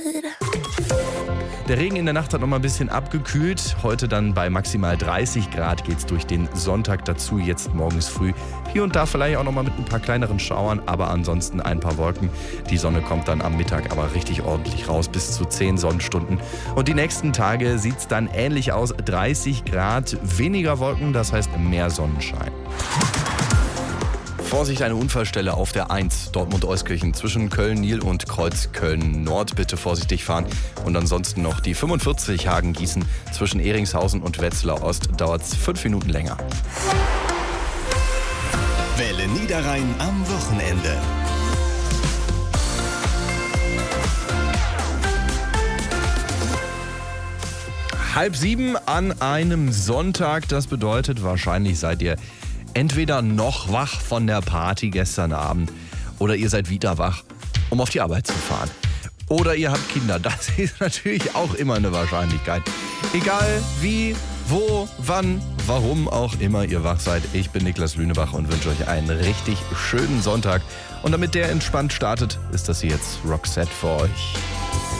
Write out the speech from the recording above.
Der Regen in der Nacht hat noch mal ein bisschen abgekühlt. Heute dann bei maximal 30 Grad geht's durch den Sonntag dazu. Jetzt morgens früh hier und da vielleicht auch noch mal mit ein paar kleineren Schauern, aber ansonsten ein paar Wolken. Die Sonne kommt dann am Mittag aber richtig ordentlich raus, bis zu 10 Sonnenstunden. Und die nächsten Tage sieht's dann ähnlich aus. 30 Grad, weniger Wolken, das heißt mehr Sonnenschein. Vorsicht, eine Unfallstelle auf der 1 Dortmund-Euskirchen zwischen Köln-Nil und Kreuz Köln-Nord. Bitte vorsichtig fahren. Und ansonsten noch die 45 Hagen-Gießen zwischen Ehringshausen und Wetzlar Ost. Dauert 5 Minuten länger. Welle Niederrhein am Wochenende. Halb 7 an einem Sonntag. Das bedeutet, wahrscheinlich seid ihr entweder noch wach von der Party gestern Abend oder ihr seid wieder wach, um auf die Arbeit zu fahren. Oder ihr habt Kinder. Das ist natürlich auch immer eine Wahrscheinlichkeit. Egal wie, wo, wann, warum auch immer ihr wach seid. Ich bin Niklas Lünebach und wünsche euch einen richtig schönen Sonntag. Und damit der entspannt startet, ist das hier jetzt Roxette für euch.